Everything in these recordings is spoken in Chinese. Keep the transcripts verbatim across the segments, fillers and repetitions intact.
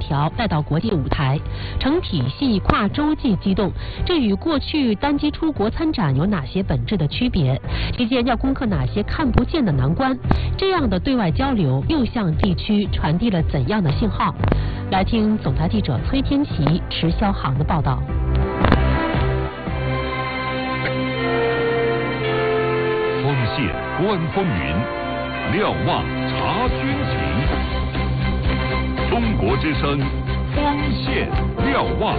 条带到国际舞台，成体系跨洲际机动。这与过去单机出国参展有哪些本质的区别？期间要攻克哪些看不见的难关？这样的对外交流又向地区传递了怎样的信号？来听总台记者崔天琪、池霄航的报道。 风线观风云，瞭望察军情。中国之声，风线瞭望。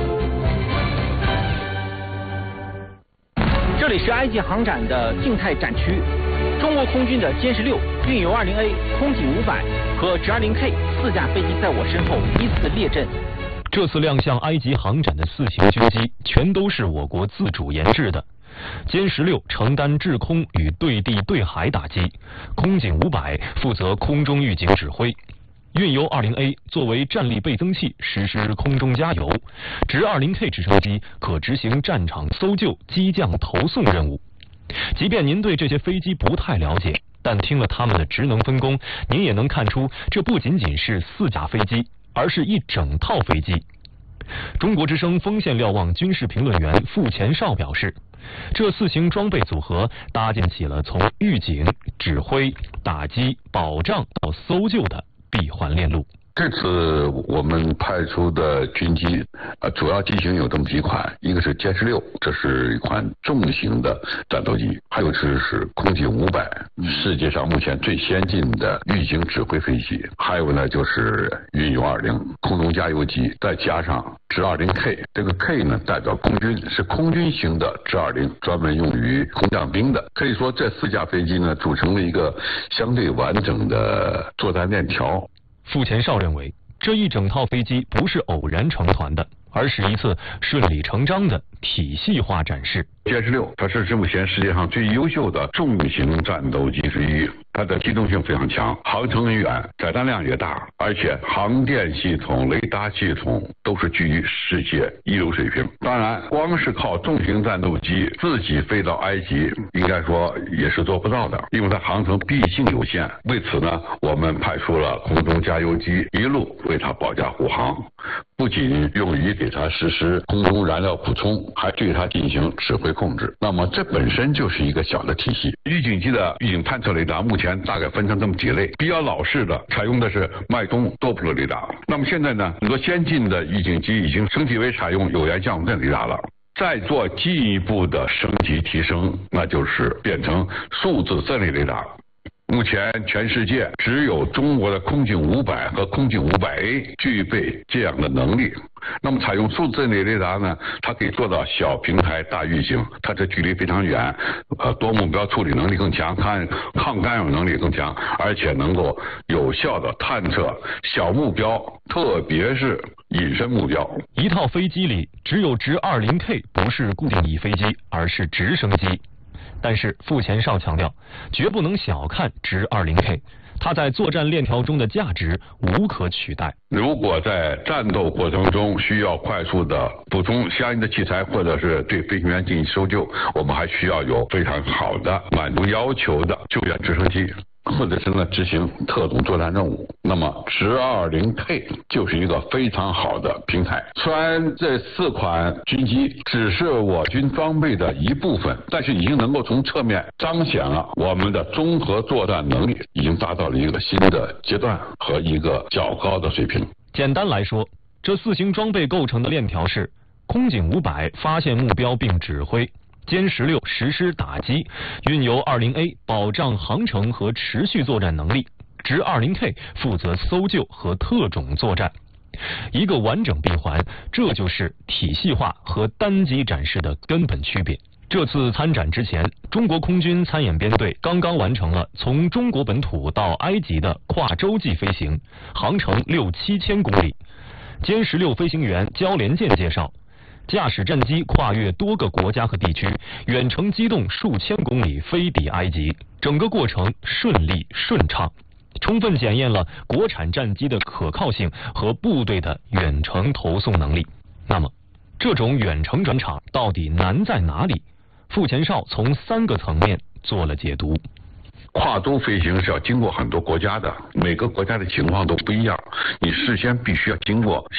这里是埃及航展的静态展区，中国空军的歼十六、运油二零 A、空警五百和直二零 K 四架飞机在我身后依次列阵。 这次亮相埃及航展的四型军机，全都是我国自主研制的。歼十六承担制空与对地对海打击，空警五百负责空中预警指挥，运油二零 A 作为战力倍增器实施空中加油，直二零 K 直升机可执行战场搜救、机降投送任务。即便您对这些飞机不太了解，但听了他们的职能分工，您也能看出，这不仅仅是四架飞机，而是一整套飞机。中国之声风线瞭望军事评论员傅前绍表示，这四型装备组合搭建起了从预警、指挥、打击、保障到搜救的闭环链路。 这次我们派出的军机，呃，主要机型有这么几款，一个是歼十六，这是一款重型的战斗机；还有是是空警五百，世界上目前最先进的预警指挥飞机；还有呢就是运油二零空中加油机，再加上直二零 K， 这个 K 呢代表空军，是空军型的直二零，专门用于空降兵的。可以说这四架飞机呢组成了一个相对完整的作战链条。 傅前绍认为，这一整套飞机不是偶然成团的，而是一次顺理成章的体系化展示。 歼十六，它是目前世界上最优秀的重型战斗机之一，它的机动性非常强，航程很远，载弹量也大，而且航电系统、雷达系统都是居于世界一流水平。当然，光是靠重型战斗机自己飞到埃及，应该说也是做不到的，因为它航程毕竟有限。为此呢，我们派出了空中加油机一路为它保驾护航，不仅用于给它实施空中燃料补充，还对它进行指挥控制。那么这本身就是一个小的体系。预警机的预警探测雷达目前大概分成这么几类，比较老式的采用的是脉冲多普勒雷达。那么现在呢，很多先进的预警机已经升级为采用有源相位阵雷达了。再做进一步的升级提升，那就是变成数字阵列雷达。目前全世界只有中国的空警五百和空警五百 A 具备这样的能力。那么采用数字阵列雷达呢，它可以做到小平台大预警，它这距离非常远，呃，多目标处理能力更强，抗抗干扰能力更强，而且能够有效的探测小目标，特别是隐身目标。 一套飞机里只有直二零 K 不是固定翼飞机，而是直升机。但是傅前绍强调，绝不能小看直二零 K， 它在作战链条中的价值无可取代。 如果在战斗过程中需要快速的补充相应的器材，或者是对飞行员进行搜救，我们还需要有非常好的满足要求的救援直升机，或者是呢执行特种作战任务。那么直二零 K 就是一个非常好的平台。虽然这四款军机只是我军装备的一部分，但是已经能够从侧面彰显了我们的综合作战能力已经达到了一个新的阶段和一个较高的水平。 简单来说，这四型装备构成的链条是：空警五百发现目标并指挥，歼十六实施打击，运油二零 A 保障航程和持续作战能力，直二零 K 负责搜救和特种作战。一个完整闭环，这就是体系化和单机展示的根本区别。这次参展之前，中国空军参演编队刚刚完成了从中国本土到埃及的跨洲际飞行，航程六七千公里。歼十六飞行员焦连健介绍，驾驶战机跨越多个国家和地区，远程机动数千公里飞抵埃及，整个过程顺利顺畅，充分检验了国产战机的可靠性和部队的远程投送能力。那么，这种远程转场到底难在哪里？傅前绍从三个层面做了解读。 跨洲飞行是要经过很多国家的，每个国家的情况都不一样，你事先必须要经过